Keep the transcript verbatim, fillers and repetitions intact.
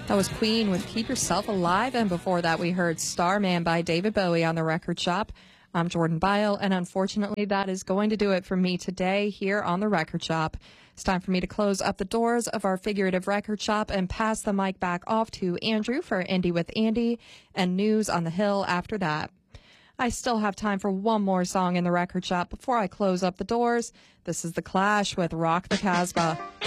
That was Queen with Keep Yourself Alive, and before that we heard Starman by David Bowie on The Record Shop. I'm Jordan Byle, and unfortunately that is going to do it for me today here on The Record Shop. It's time for me to close up the doors of our figurative record shop and pass the mic back off to Andrew for Indie with Andy and News on the Hill after that. I still have time for one more song in The Record Shop before I close up the doors. This is The Clash with Rock the Casbah.